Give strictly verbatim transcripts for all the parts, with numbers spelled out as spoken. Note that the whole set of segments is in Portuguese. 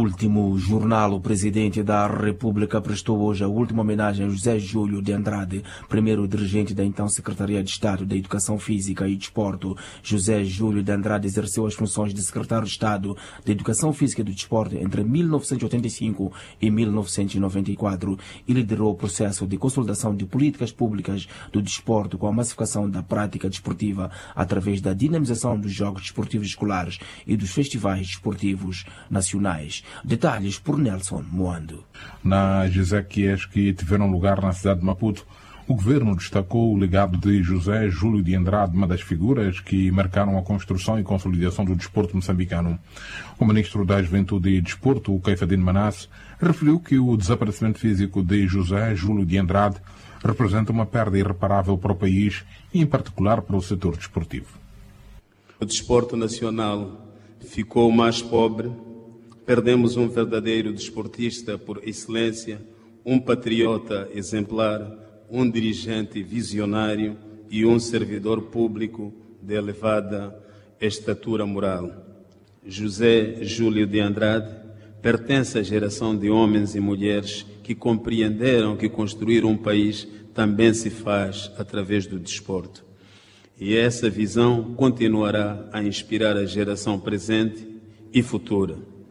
último jornal, o Presidente da República prestou hoje a última homenagem a José Júlio de Andrade, primeiro dirigente da então Secretaria de Estado da Educação Física e Desporto. José Júlio de Andrade exerceu as funções de Secretário de Estado da Educação Física e do Desporto entre mil novecentos e oitenta e cinco e mil novecentos e noventa e quatro e liderou o processo de consolidação de políticas públicas do desporto com a massificação da prática desportiva através da dinamização dos jogos desportivos escolares e dos festivais desportivos nacionais. Detalhes por Nelson Moando. Nas exéquias que tiveram lugar na cidade de Maputo, o governo destacou o legado de José Júlio de Andrade, uma das figuras que marcaram a construção e consolidação do desporto moçambicano. O ministro da Juventude e Desporto, o Caifadine Manasse, referiu que o desaparecimento físico de José Júlio de Andrade representa uma perda irreparável para o país e, em particular, para o setor desportivo. O desporto nacional ficou mais pobre. Perdemos um verdadeiro desportista por excelência, um patriota exemplar, um dirigente visionário e um servidor público de elevada estatura moral. José Júlio de Andrade pertence à geração de homens e mulheres que compreenderam que construir um país também se faz através do desporto. E essa visão continuará a inspirar a geração presente e futura.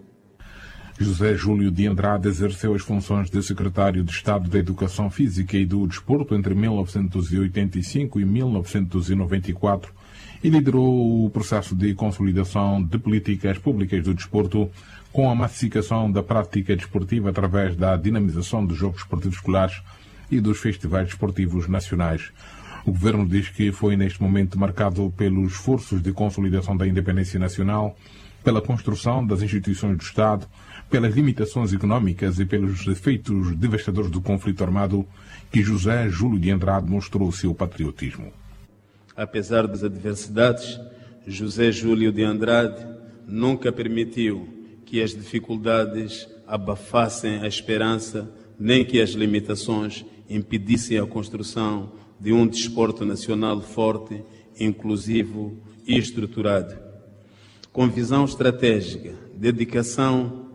José Júlio de Andrade exerceu as funções de Secretário de Estado da Educação Física e do Desporto entre mil novecentos e oitenta e cinco e mil novecentos e noventa e quatro e liderou o processo de consolidação de políticas públicas do desporto com a massificação da prática desportiva através da dinamização dos jogos desportivos escolares e dos festivais desportivos nacionais. O governo diz que foi neste momento marcado pelos esforços de consolidação da independência nacional, pela construção das instituições do Estado, pelas limitações económicas e pelos efeitos devastadores do conflito armado, que José Júlio de Andrade mostrou o seu patriotismo. Apesar das adversidades, José Júlio de Andrade nunca permitiu que as dificuldades abafassem a esperança, nem que as limitações impedissem a construção de um desporto nacional forte, inclusivo e estruturado. Com visão estratégica, dedicação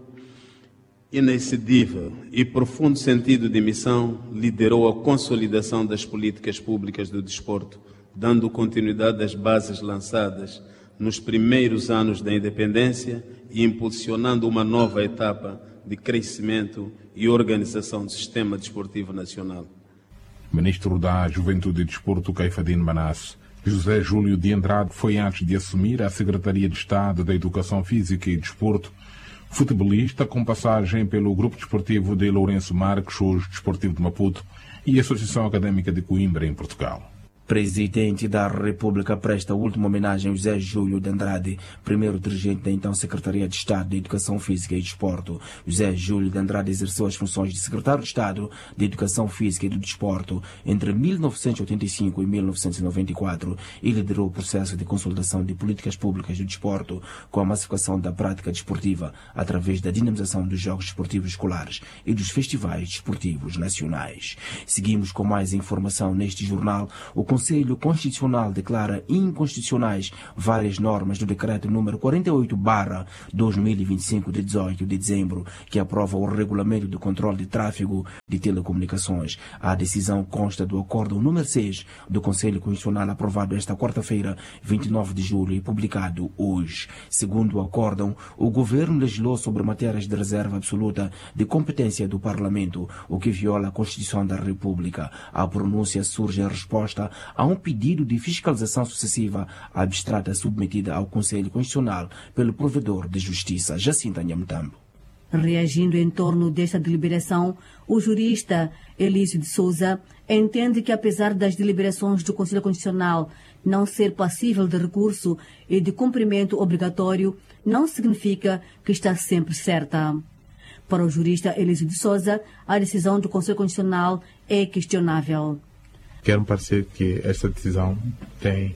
inexcedível e profundo sentido de missão, liderou a consolidação das políticas públicas do desporto, dando continuidade às bases lançadas nos primeiros anos da independência e impulsionando uma nova etapa de crescimento e organização do sistema desportivo nacional. Ministro da Juventude e Desporto, Caifadine Manasse. José Júlio de Andrade foi, antes de assumir a Secretaria de Estado da Educação Física e Desporto, futebolista com passagem pelo Grupo Desportivo de Lourenço Marques, hoje Desportivo de Maputo, e a Associação Académica de Coimbra, em Portugal. Presidente da República presta a última homenagem a José Júlio de Andrade, primeiro dirigente da então Secretaria de Estado da Educação Física e Desporto. José Júlio de Andrade exerceu as funções de Secretário de Estado da Educação Física e do Desporto entre mil novecentos e oitenta e cinco e mil novecentos e noventa e quatro e liderou o processo de consolidação de políticas públicas do desporto com a massificação da prática desportiva através da dinamização dos jogos desportivos escolares e dos festivais desportivos nacionais. Seguimos com mais informação neste jornal. O O Conselho Constitucional declara inconstitucionais várias normas do Decreto número quarenta e oito barra dois mil e vinte e cinco de dezoito de dezembro, que aprova o Regulamento de Controle de Tráfego de Telecomunicações. A decisão consta do Acórdão número seis do Conselho Constitucional, aprovado esta quarta-feira, vinte e nove de julho, e publicado hoje. Segundo o Acórdão, o Governo legislou sobre matérias de reserva absoluta de competência do Parlamento, o que viola a Constituição da República. A pronúncia surge em resposta a um pedido de fiscalização sucessiva abstrata submetida ao Conselho Constitucional pelo provedor de Justiça, Jacinta Nhamutambo. Reagindo em torno desta deliberação, o jurista Elísio de Souza entende que, apesar das deliberações do Conselho Constitucional não ser passível de recurso e de cumprimento obrigatório, não significa que está sempre certa. Para o jurista Elísio de Souza, a decisão do Conselho Constitucional é questionável. Quero parecer que esta decisão tem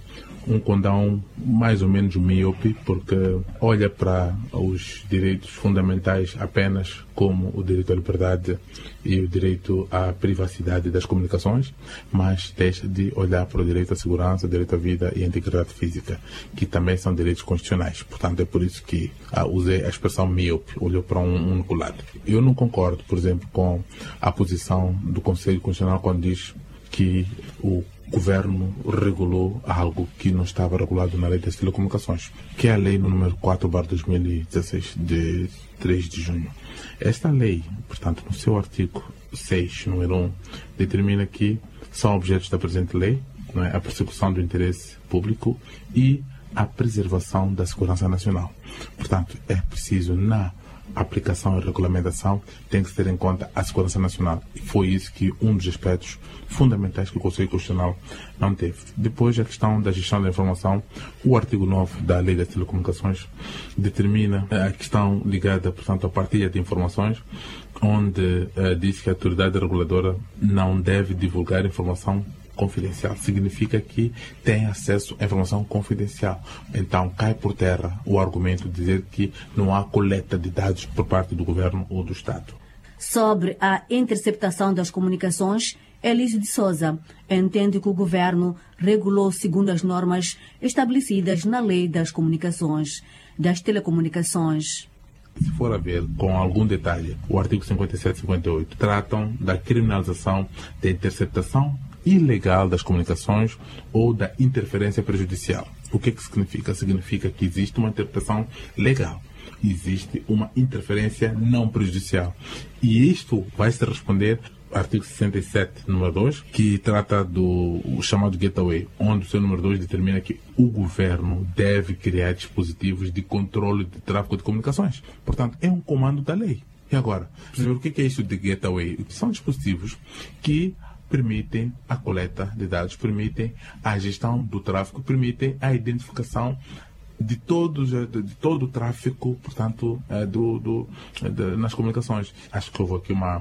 um condão mais ou menos míope, porque olha para os direitos fundamentais apenas como o direito à liberdade e o direito à privacidade das comunicações, mas deixa de olhar para o direito à segurança, o direito à vida e à integridade física, que também são direitos constitucionais. Portanto, é por isso que ah, usei a expressão míope, olhou para um único lado. Eu não concordo, por exemplo, com a posição do Conselho Constitucional quando diz que o governo regulou algo que não estava regulado na Lei das Telecomunicações, que é a Lei número quatro barra dois mil e dezesseis, de três de junho. Esta lei, portanto, no seu artigo seis, número um, determina que são objetos da presente lei, não é, a persecução do interesse público e a preservação da segurança nacional. Portanto, é preciso, na aplicação e regulamentação, tem que se ter em conta a segurança nacional. E foi isso que um dos aspectos fundamentais que o Conselho Constitucional não teve. Depois, a questão da gestão da informação, o artigo nove da Lei das Telecomunicações determina a questão ligada, portanto, à partilha de informações, onde uh, diz que a autoridade reguladora não deve divulgar informação confidencial. Significa que tem acesso à informação confidencial. Então, cai por terra o argumento de dizer que não há coleta de dados por parte do governo ou do Estado. Sobre a interceptação das comunicações, Elísio de Souza entende que o governo regulou segundo as normas estabelecidas na Lei das Comunicações, das Telecomunicações. Se for a ver com algum detalhe, o artigo cinquenta e sete e cinquenta e oito tratam da criminalização da interceptação ilegal das comunicações ou da interferência prejudicial. O que, que significa? Significa que existe uma interpretação legal, existe uma interferência não prejudicial. E isto vai se responder ao artigo sessenta e sete, número dois, que trata do chamado gateway, onde o seu número dois determina que o governo deve criar dispositivos de controle de tráfego de comunicações. Portanto, é um comando da lei. E agora, o que é isso de gateway? São dispositivos que permitem a coleta de dados, permitem a gestão do tráfego, permitem a identificação de, todos, de, de todo o tráfego, portanto, do, do, de, nas comunicações. Acho que houve aqui uma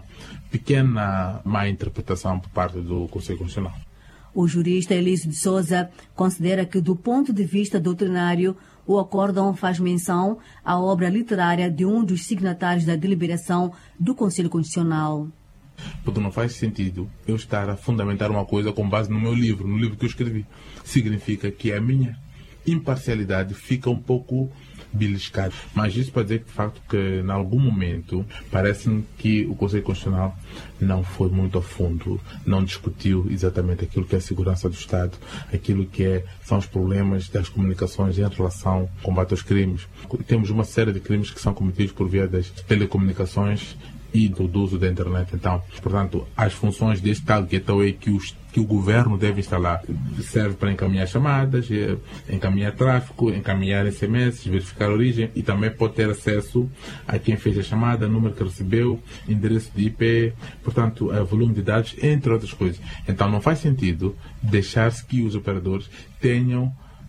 pequena má interpretação por parte do Conselho Constitucional. O jurista Elísio de Souza considera que, do ponto de vista doutrinário, o acórdão faz menção à obra literária de um dos signatários da deliberação do Conselho Constitucional. Porque não faz sentido eu estar a fundamentar uma coisa com base no meu livro, no livro que eu escrevi. Significa que a minha imparcialidade fica um pouco beliscada. Mas isso para dizer que, de facto, que em algum momento parece-me que o Conselho Constitucional não foi muito a fundo, não discutiu exatamente aquilo que é a segurança do Estado, aquilo que é, são os problemas das comunicações em relação ao combate aos crimes. Temos uma série de crimes que são cometidos por via das telecomunicações e do, do uso da internet. Então, portanto, as funções deste tal gateway que, os, que o governo deve instalar serve para encaminhar chamadas, encaminhar tráfego, encaminhar S M S, verificar a origem e também pode ter acesso a quem fez a chamada, número que recebeu, endereço de I P, portanto, volume de dados, entre outras coisas. Então, não faz sentido deixar-se que os operadores tenham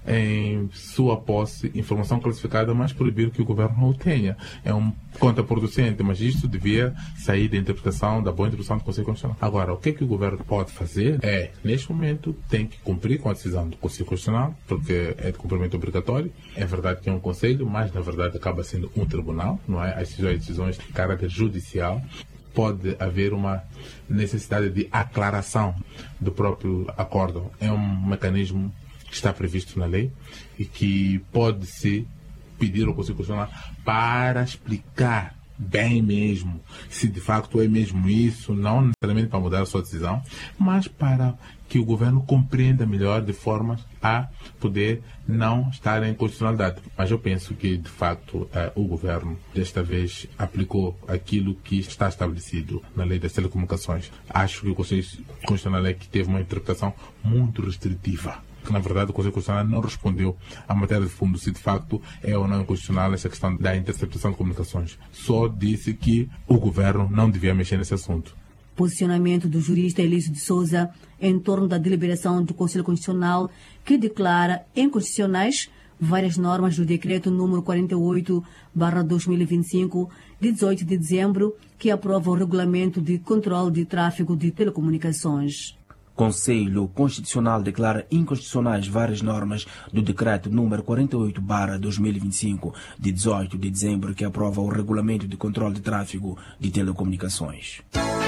em sua posse informação classificada, mas proibir que o governo não o tenha. É um contraproducente, mas isto devia sair da interpretação, da boa interpretação do Conselho Constitucional. Agora, o que é que o governo pode fazer é, neste momento, tem que cumprir com a decisão do Conselho Constitucional, porque é de cumprimento obrigatório. É verdade que é um conselho, mas na verdade acaba sendo um tribunal, não é? As decisões, decisões de caráter judicial. Pode haver uma necessidade de aclaração do próprio acórdão. É um mecanismo que está previsto na lei e que pode-se pedir ao Conselho Constitucional para explicar bem mesmo se de facto é mesmo isso, não necessariamente para mudar a sua decisão, mas para que o governo compreenda melhor de forma a poder não estar em constitucionalidade. Mas eu penso que, de facto, eh, o governo desta vez aplicou aquilo que está estabelecido na Lei das Telecomunicações. Acho que o Conselho Constitucional é que teve uma interpretação muito restritiva. Que, na verdade, o Conselho Constitucional não respondeu à matéria de fundo se de facto é ou não inconstitucional essa questão da interceptação de comunicações. Só disse que o governo não devia mexer nesse assunto. Posicionamento do jurista Elísio de Souza em torno da deliberação do Conselho Constitucional que declara inconstitucionais várias normas do Decreto número quarenta e oito barra dois mil e vinte e cinco, de dezoito de dezembro, que aprova o Regulamento de Controle de Tráfego de Telecomunicações. Conselho Constitucional declara inconstitucionais várias normas do Decreto número quarenta e oito barra dois mil e vinte e cinco, de dezoito de dezembro, que aprova o Regulamento de Controle de Tráfego de Telecomunicações.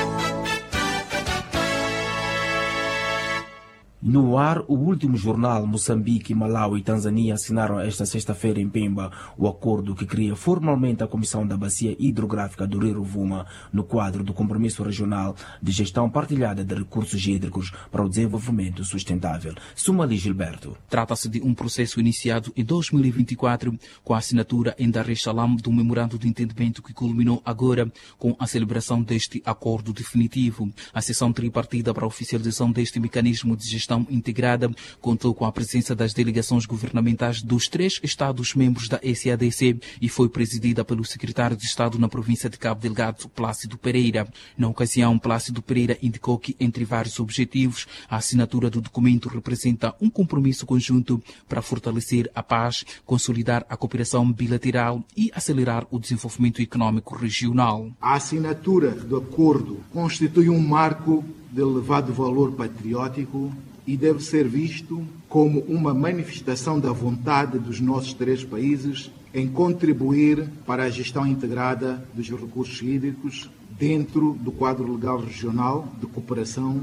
No ar, o último jornal, Moçambique, Malawi e Tanzânia assinaram esta sexta-feira em Pemba o acordo que cria formalmente a Comissão da Bacia Hidrográfica do Rio Rovuma no quadro do Compromisso Regional de Gestão Partilhada de Recursos Hídricos para o Desenvolvimento Sustentável. Sumali Gilberto. Trata-se de um processo iniciado em dois mil e vinte e quatro com a assinatura em Dar es Salaam do memorando de entendimento que culminou agora com a celebração deste acordo definitivo. A sessão tripartida para a oficialização deste mecanismo de gestão integrada contou com a presença das delegações governamentais dos três Estados-membros da S A D C e foi presidida pelo secretário de Estado na província de Cabo Delgado, Plácido Pereira. Na ocasião, Plácido Pereira indicou que, entre vários objetivos, a assinatura do documento representa um compromisso conjunto para fortalecer a paz, consolidar a cooperação bilateral e acelerar o desenvolvimento econômico regional. A assinatura do acordo constitui um marco de elevado valor patriótico e deve ser visto como uma manifestação da vontade dos nossos três países em contribuir para a gestão integrada dos recursos hídricos dentro do quadro legal regional de cooperação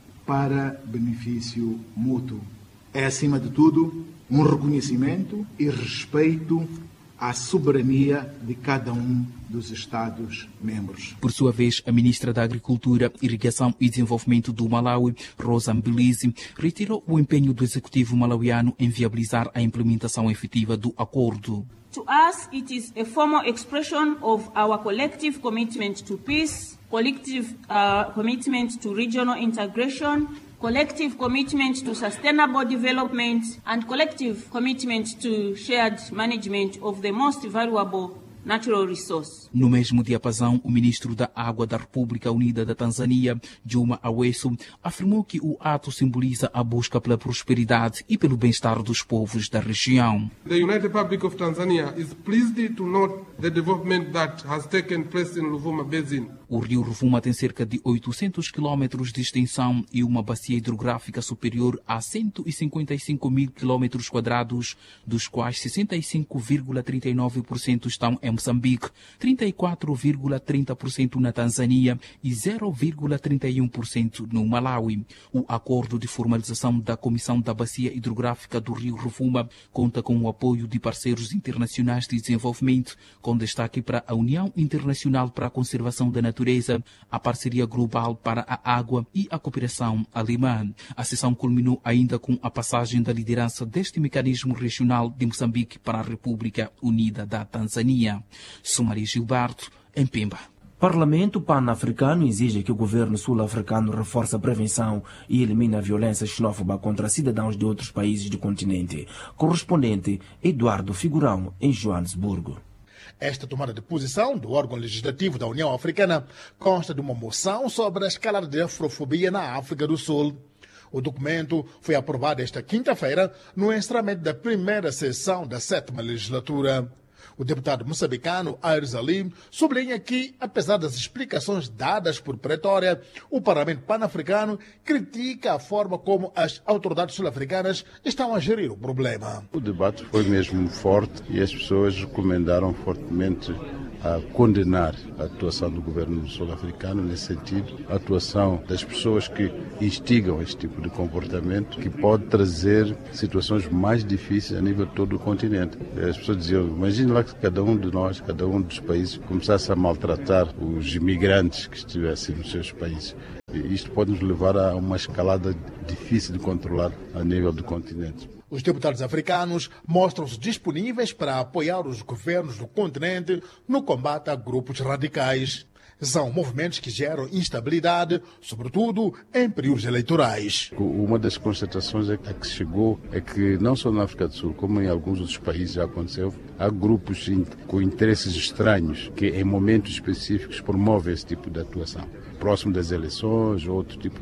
para benefício mútuo. É, acima de tudo, um reconhecimento e respeito à soberania de cada um dos Estados-membros. Por sua vez, a ministra da Agricultura, Irrigação e Desenvolvimento do Malawi, Rosa Mbilizi, retirou o empenho do executivo malauiano em viabilizar a implementação efetiva do acordo. To us, it is a formal expression of our collective commitment to peace, collective uh, commitment to regional integration, collective commitment to sustainable development, and collective commitment to shared management of the most valuable natural resource. No mesmo diapasão, o ministro da Água da República Unida da Tanzânia, Juma Aweso, afirmou que o ato simboliza a busca pela prosperidade e pelo bem-estar dos povos da região. The United Republic of Tanzania is pleased to note the development that has taken place in Rovuma Basin. O rio Rovuma tem cerca de oitocentos quilômetros de extensão e uma bacia hidrográfica superior a cento e cinquenta e cinco mil quilômetros quadrados, dos quais sessenta e cinco vírgula trinta e nove por cento estão em Moçambique, trinta e quatro vírgula trinta por cento na Tanzânia e zero vírgula trinta e um por cento no Malawi. O acordo de formalização da Comissão da Bacia Hidrográfica do Rio Rovuma conta com o apoio de parceiros internacionais de desenvolvimento, com destaque para a União Internacional para a Conservação da Natureza, a Parceria Global para a Água e a Cooperação Alemã. A sessão culminou ainda com a passagem da liderança deste mecanismo regional de Moçambique para a República Unida da Tanzânia. Sumari Gilberto, em Pemba. Parlamento Pan-Africano exige que o governo sul-africano reforce a prevenção e elimine a violência xenófoba contra cidadãos de outros países do continente. Correspondente Eduardo Figurão, em Joanesburgo. Esta tomada de posição do órgão legislativo da União Africana consta de uma moção sobre a escalada de afrofobia na África do Sul. O documento foi aprovado esta quinta-feira no encerramento da primeira sessão da sétima legislatura. O deputado moçambicano Aires Ali sublinha que, apesar das explicações dadas por Pretória, o Parlamento Pan-Africano critica a forma como as autoridades sul-africanas estão a gerir o problema. O debate foi mesmo forte e as pessoas recomendaram fortemente a condenar a atuação do governo sul-africano nesse sentido, a atuação das pessoas que instigam este tipo de comportamento, que pode trazer situações mais difíceis a nível de todo o continente. As pessoas diziam, imagine lá que cada um de nós, cada um dos países, começasse a maltratar os imigrantes que estivessem nos seus países. E isto pode nos levar a uma escalada difícil de controlar a nível do continente. Os deputados africanos mostram-se disponíveis para apoiar os governos do continente no combate a grupos radicais. São movimentos que geram instabilidade, sobretudo em períodos eleitorais. Uma das constatações a que se chegou é que não só na África do Sul, como em alguns outros países já aconteceu, há grupos com interesses estranhos que em momentos específicos promovem esse tipo de atuação. Próximo das eleições, outro tipo de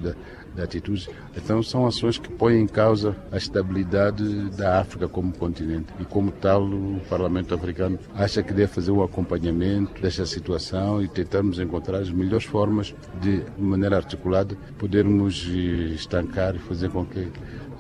de atitudes. Então são ações que põem em causa a estabilidade da África como continente. E como tal, o Parlamento Africano acha que deve fazer o acompanhamento desta situação e tentarmos encontrar as melhores formas de, de maneira articulada, podermos estancar e fazer com que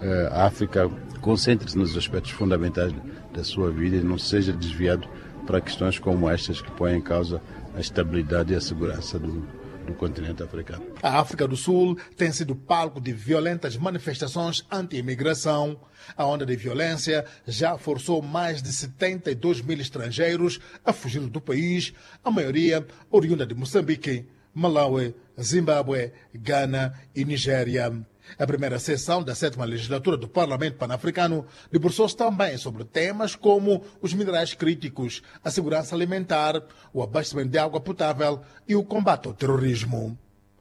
a África concentre-se nos aspectos fundamentais da sua vida e não seja desviado para questões como estas que põem em causa a estabilidade e a segurança do, do continente africano. A África do Sul tem sido palco de violentas manifestações anti-imigração. A onda de violência já forçou mais de setenta e dois mil estrangeiros a fugir do país, a maioria oriunda de Moçambique, Malawi, Zimbábue, Gana e Nigéria. A primeira sessão da sétima legislatura do Parlamento Pan-Africano debruçou-se também sobre temas como os minerais críticos, a segurança alimentar, o abastecimento de água potável e o combate ao terrorismo.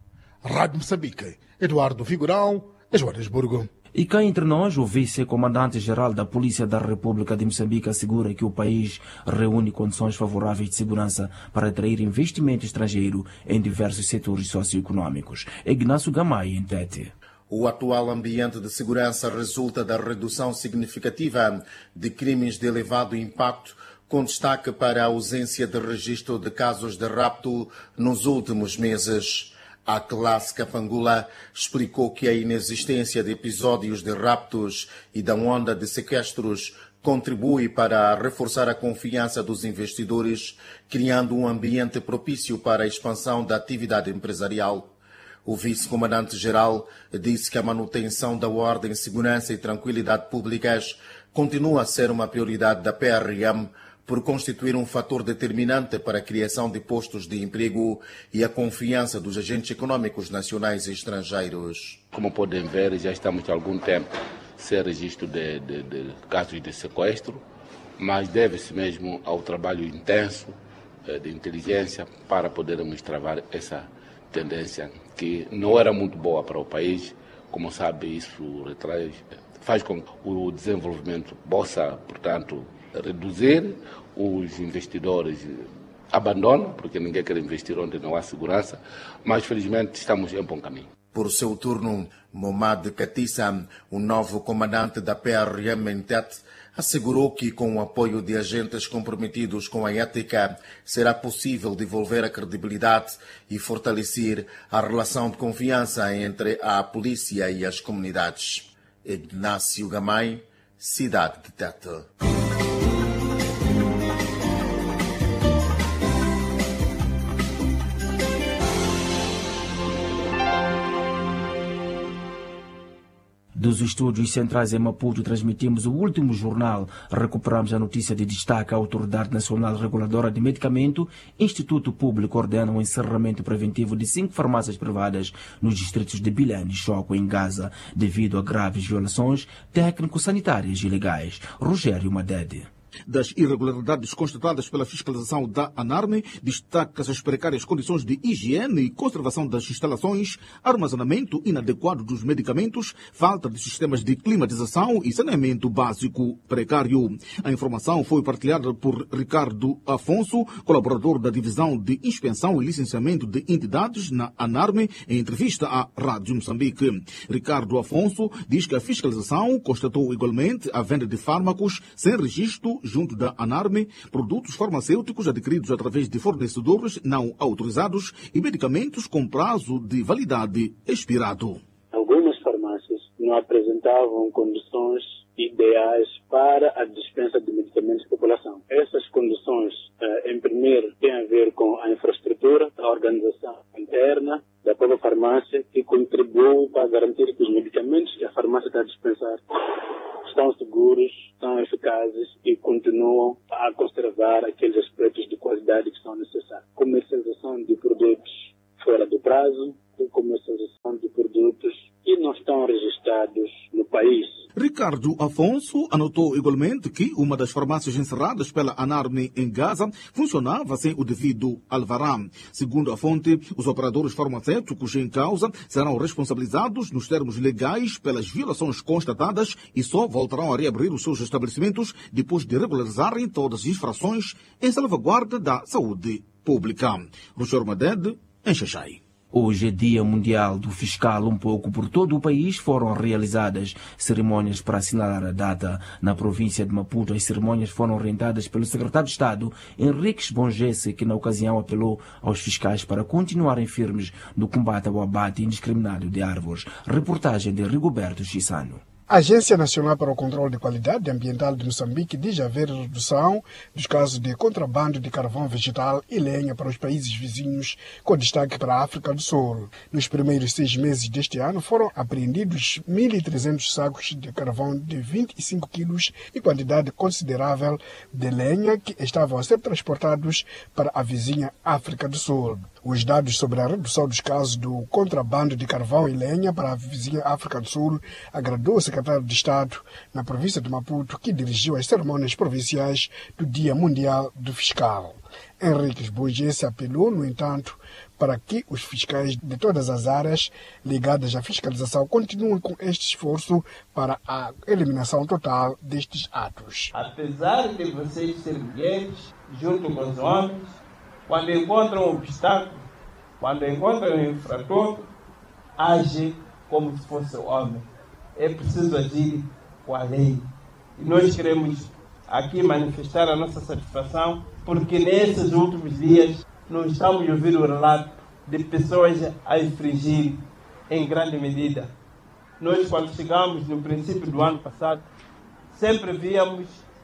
Rádio Moçambique, Eduardo Figurão, Joanesburgo. E cá entre nós, o vice-comandante-geral da Polícia da República de Moçambique assegura que o país reúne condições favoráveis de segurança para atrair investimento estrangeiro em diversos setores socioeconômicos. Ignácio Gamay, em Tete. O atual ambiente de segurança resulta da redução significativa de crimes de elevado impacto, com destaque para a ausência de registro de casos de rapto nos últimos meses. A classe Kapangula explicou que a inexistência de episódios de raptos e da onda de sequestros contribui para reforçar a confiança dos investidores, criando um ambiente propício para a expansão da atividade empresarial. O vice-comandante-geral disse que a manutenção da ordem, segurança e tranquilidade públicas continua a ser uma prioridade da P R M por constituir um fator determinante para a criação de postos de emprego e a confiança dos agentes econômicos nacionais e estrangeiros. Como podem ver, já estamos há algum tempo sem registro de, de, de casos de sequestro, mas deve-se mesmo ao trabalho intenso de inteligência para podermos travar essa tendência que não era muito boa para o país. Como sabe, isso retrai, faz com que o desenvolvimento possa, portanto, reduzir, os investidores abandonam, porque ninguém quer investir onde não há segurança, mas felizmente estamos em bom caminho. Por seu turno, Momad Katissa, o novo comandante da P R M em Tete, assegurou que, com o apoio de agentes comprometidos com a ética, será possível devolver a credibilidade e fortalecer a relação de confiança entre a polícia e as comunidades. Ignácio Gamay, Cidade de Tete. Dos estúdios centrais em Maputo, transmitimos o último jornal. Recuperamos a notícia de destaque. A Autoridade Nacional Reguladora de Medicamento, Instituto Público, ordena o encerramento preventivo de cinco farmácias privadas nos distritos de Bilene e Choco, em Gaza, devido a graves violações técnico-sanitárias ilegais. Rogério Madede. Das irregularidades constatadas pela fiscalização da ANARME, destaca-se as precárias condições de higiene e conservação das instalações, armazenamento inadequado dos medicamentos, falta de sistemas de climatização e saneamento básico precário. A informação foi partilhada por Ricardo Afonso, colaborador da Divisão de Inspeção e Licenciamento de Entidades na ANARME, em entrevista à Rádio Moçambique. Ricardo Afonso diz que a fiscalização constatou igualmente a venda de fármacos sem registro junto da ANARME, produtos farmacêuticos adquiridos através de fornecedores não autorizados e medicamentos com prazo de validade expirado. Algumas farmácias não apresentavam condições ideais para a dispensa de medicamentos à população. Essas condições, em primeiro, têm a ver com a infraestrutura, a organização interna da própria farmácia, que contribuem para garantir que os medicamentos que a farmácia está a dispensar estão seguros, são eficazes e continuam a conservar aqueles aspectos de qualidade que são necessários. Comercialização de produtos fora do prazo, comercialização de produtos que não estão registrados no país. Ricardo Afonso anotou igualmente que uma das farmácias encerradas pela ANARME em Gaza funcionava sem o devido alvará. Segundo a fonte, os operadores farmacêuticos em causa serão responsabilizados nos termos legais pelas violações constatadas e só voltarão a reabrir os seus estabelecimentos depois de regularizarem todas as infrações em salvaguarda da saúde pública. Roger Madede, em Xaxai. Hoje é Dia Mundial do Fiscal. Um pouco por todo o país foram realizadas cerimônias para assinalar a data. Na província de Maputo, as cerimônias foram orientadas pelo secretário de Estado, Henriques Bongesse, que na ocasião apelou aos fiscais para continuarem firmes no combate ao abate indiscriminado de árvores. Reportagem de Rigoberto Chissano. A Agência Nacional para o Controle de Qualidade Ambiental de Moçambique diz haver redução dos casos de contrabando de carvão vegetal e lenha para os países vizinhos, com destaque para a África do Sul. Nos primeiros seis meses deste ano foram apreendidos mil e trezentos sacos de carvão de vinte e cinco quilos e quantidade considerável de lenha que estavam a ser transportados para a vizinha África do Sul. Os dados sobre a redução dos casos do contrabando de carvão e lenha para a vizinha África do Sul agradou o secretário de Estado na província de Maputo, que dirigiu as cerimônias provinciais do Dia Mundial do Fiscal. Henriques Bongesse apelou, no entanto, para que os fiscais de todas as áreas ligadas à fiscalização continuem com este esforço para a eliminação total destes atos. Apesar de vocês serem mulheres, junto com os homens, quando encontram um obstáculo, quando encontram um infrator, agem como se fosse homem. É preciso agir com a lei. E nós queremos aqui manifestar a nossa satisfação, porque nesses últimos dias nós estamos a ouvir o relato de pessoas a infringir em grande medida. Nós, quando chegamos no princípio do ano passado, sempre víamos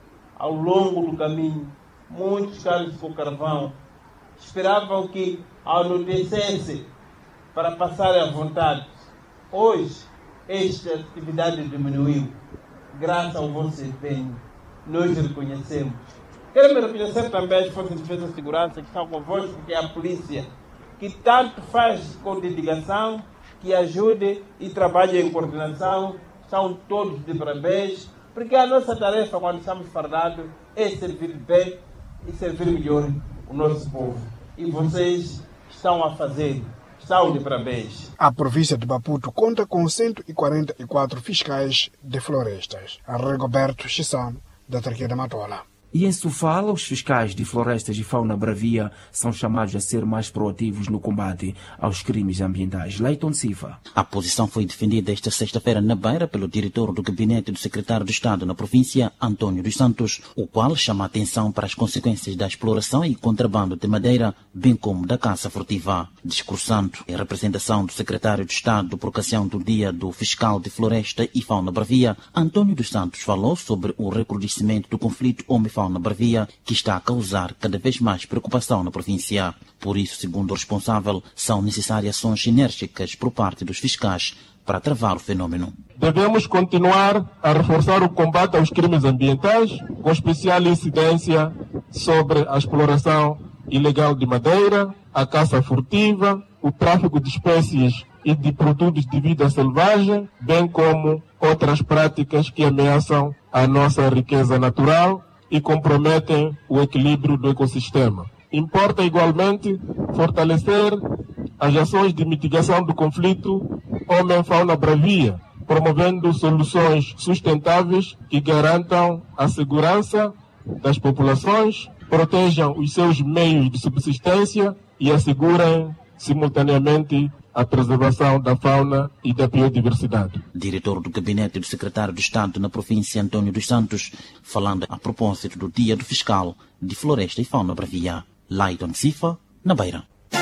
ao longo do caminho muitos carros com carvão. Esperavam que anoitecesse para passarem à vontade. Hoje, esta atividade diminuiu, graças ao vosso empenho. Nós reconhecemos. Quero reconhecer também as forças de defesa e segurança que estão convosco, que é a polícia, que tanto faz com dedicação, que ajude e trabalha em coordenação. São todos de parabéns, porque a nossa tarefa, quando estamos fardados, é servir bem e servir melhor o nosso povo. E vocês estão a fazer. Estão de parabéns. A província de Maputo conta com cento e quarenta e quatro fiscais de florestas. Rigoberto Chissano, da Tarquia Matola. E em Sofala, os fiscais de florestas e fauna bravia são chamados a ser mais proativos no combate aos crimes ambientais. Leiton Sifa. A posição foi defendida esta sexta-feira na Beira pelo diretor do gabinete do secretário de Estado na província, Antônio dos Santos, o qual chama a atenção para as consequências da exploração e contrabando de madeira, bem como da caça furtiva. Discursando em representação do secretário de Estado por ocasião do Dia do Fiscal de Floresta e Fauna Bravia, Antônio dos Santos falou sobre o recrudescimento do conflito homem-fauna na Bravia, que está a causar cada vez mais preocupação na província. Por isso, segundo o responsável, são necessárias ações enérgicas por parte dos fiscais para travar o fenômeno. Devemos continuar a reforçar o combate aos crimes ambientais, com especial incidência sobre a exploração ilegal de madeira, a caça furtiva, o tráfico de espécies e de produtos de vida selvagem, bem como outras práticas que ameaçam a nossa riqueza natural e comprometem o equilíbrio do ecossistema. Importa igualmente fortalecer as ações de mitigação do conflito homem-fauna bravia, promovendo soluções sustentáveis que garantam a segurança das populações, protejam os seus meios de subsistência e assegurem simultaneamente a preservação da fauna e da biodiversidade. Diretor do gabinete do secretário de Estado na província, Antônio dos Santos, falando a propósito do Dia do Fiscal de Floresta e Fauna Bravia. Leiton Sifa, na Beira.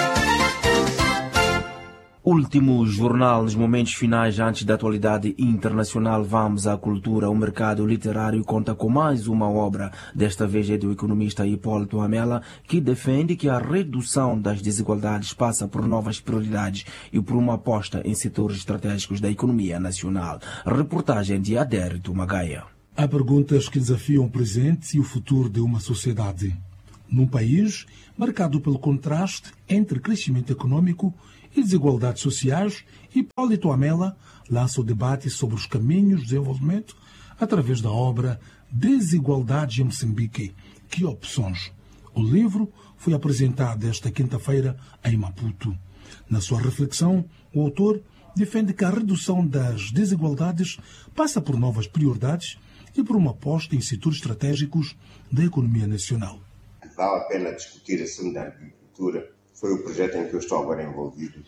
Último jornal, nos momentos finais antes da atualidade internacional, vamos à cultura. O mercado literário conta com mais uma obra, desta vez é do economista Hipólito Amela, que defende que a redução das desigualdades passa por novas prioridades e por uma aposta em setores estratégicos da economia nacional. Reportagem de Adérito Magaia. Há perguntas que desafiam o presente e o futuro de uma sociedade. Num país marcado pelo contraste entre crescimento econômico e desigualdades sociais, Hipólito Amela lança o debate sobre os caminhos de desenvolvimento através da obra Desigualdades em Moçambique. Que opções? O livro foi apresentado esta quinta-feira em Maputo. Na sua reflexão, o autor defende que a redução das desigualdades passa por novas prioridades e por uma aposta em setores estratégicos da economia nacional. Vale a pena discutir a assunto da agricultura. Foi o projeto em que eu estou agora envolvido.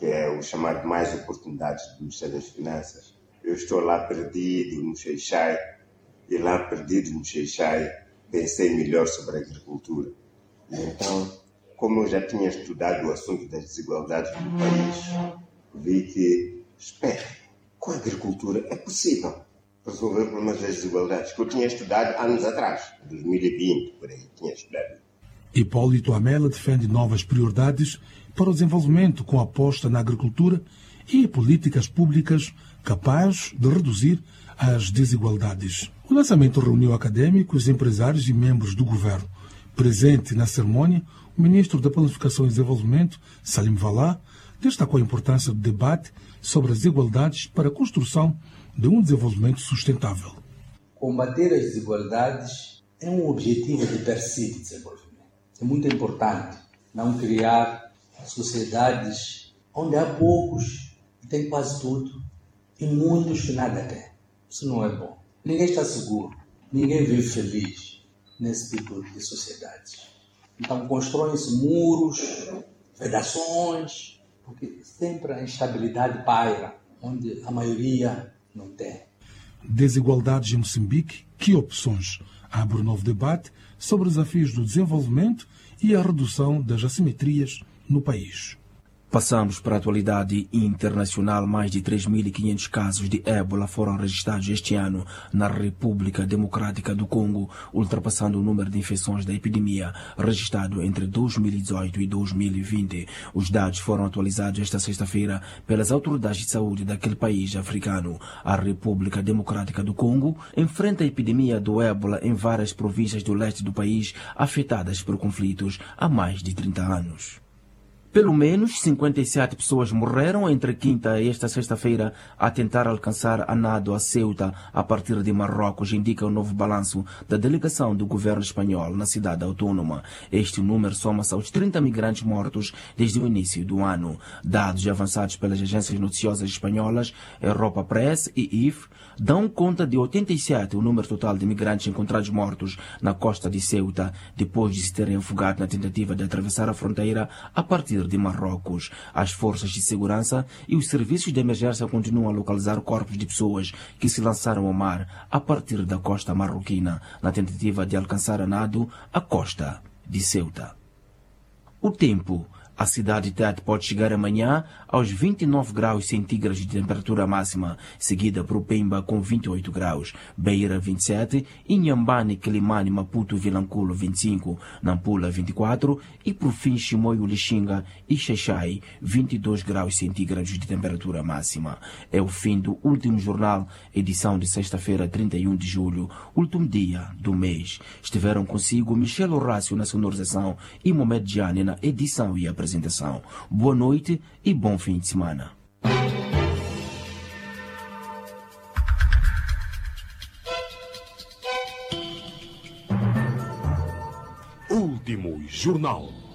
que é o chamado Mais Oportunidades do Ministério das Finanças. Eu estou lá perdido no Xai-Xai, e lá perdido no Xai-Xai pensei melhor sobre a agricultura. E então, como eu já tinha estudado o assunto das desigualdades do país, vi que, espera, com a agricultura é possível resolver problemas das desigualdades, que eu tinha estudado anos atrás, em dois mil e vinte, por aí, tinha estudado. Hipólito Amela defende novas prioridades para o desenvolvimento com aposta na agricultura e políticas públicas capazes de reduzir as desigualdades. O lançamento reuniu acadêmicos, empresários e membros do governo. Presente na cerimônia, o ministro da Planificação e Desenvolvimento, Salim Valá, destacou a importância do debate sobre as desigualdades para a construção de um desenvolvimento sustentável. Combater as desigualdades é um objetivo de per si de desenvolvimento. É muito importante não criar sociedades onde há poucos que têm quase tudo e muitos que nada têm. Isso não é bom. Ninguém está seguro, ninguém vive feliz nesse tipo de sociedades. Então constroem-se muros, vedações, porque sempre a instabilidade paira, onde a maioria não tem. Desigualdades em Moçambique, que opções? Abre um novo debate sobre os desafios do desenvolvimento e a redução das assimetrias no país. Passamos para a atualidade internacional. Mais de três mil e quinhentos casos de ébola foram registrados este ano na República Democrática do Congo, ultrapassando o número de infecções da epidemia registrado entre dois mil e dezoito e dois mil e vinte. Os dados foram atualizados esta sexta-feira pelas autoridades de saúde daquele país africano. A República Democrática do Congo enfrenta a epidemia do ébola em várias províncias do leste do país afetadas por conflitos há mais de trinta anos. Pelo menos cinquenta e sete pessoas morreram entre quinta e esta sexta-feira a tentar alcançar a nado a Ceuta a partir de Marrocos, indica o novo balanço da delegação do governo espanhol na cidade autónoma. Este número soma-se aos trinta migrantes mortos desde o início do ano. Dados avançados pelas agências noticiosas espanholas Europa Press e I F dão conta de oitenta e sete o número total de migrantes encontrados mortos na costa de Ceuta, depois de se terem afogado na tentativa de atravessar a fronteira a partir de Marrocos. As forças de segurança e os serviços de emergência continuam a localizar corpos de pessoas que se lançaram ao mar a partir da costa marroquina, na tentativa de alcançar a nado a costa de Ceuta. O tempo. A cidade de Tete pode chegar amanhã aos vinte e nove graus centígrados de temperatura máxima, seguida por Pemba com vinte e oito graus, Beira vinte e sete, Inhambane, Quilimane, Maputo, Vilanculo vinte e cinco, Nampula vinte e quatro e por fim Chimoio, Lixinga e Xai-Xai vinte e dois graus centígrados de temperatura máxima. É o fim do último jornal, edição de sexta-feira, trinta e um de julho, último dia do mês. Estiveram consigo Michel Horácio na sonorização e Mohamed Diane na edição e apresentação. Boa noite e bom fim de semana. Último jornal.